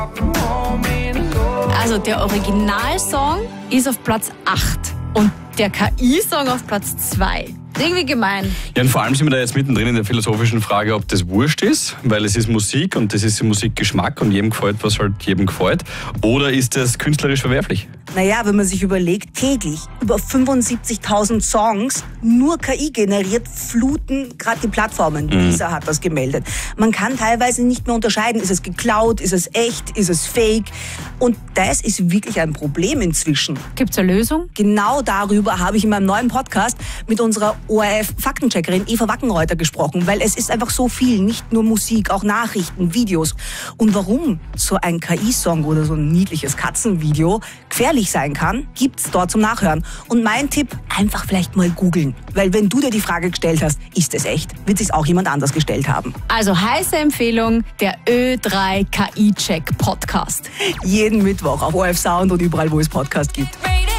Also der Originalsong ist auf Platz 8 und der KI-Song auf Platz 2. Irgendwie gemein. Ja, und vor allem sind wir da jetzt mittendrin in der philosophischen Frage, ob das wurscht ist, weil es ist Musik und das ist Musikgeschmack und jedem gefällt, was halt jedem gefällt. Oder ist das künstlerisch verwerflich? Naja, wenn man sich überlegt, täglich über 75.000 Songs nur KI generiert, fluten gerade die Plattformen. Dieser hat das gemeldet. Man kann teilweise nicht mehr unterscheiden, ist es geklaut, ist es echt, ist es fake. Und das ist wirklich ein Problem inzwischen. Gibt's eine Lösung? Genau darüber habe ich in meinem neuen Podcast mit unserer ORF-Faktencheckerin Eva Wackenreuter gesprochen, weil es ist einfach so viel, nicht nur Musik, auch Nachrichten, Videos. Und warum so ein KI-Song oder so ein niedliches Katzenvideo gefährlich sein kann, gibt's dort zum Nachhören. Und mein Tipp, einfach vielleicht mal googeln. Weil wenn du dir die Frage gestellt hast, ist es echt, wird sich's auch jemand anders gestellt haben. Also heiße Empfehlung, der Ö3 KI-Check Podcast. Jeden Mittwoch auf ORF Sound und überall, wo es Podcast gibt.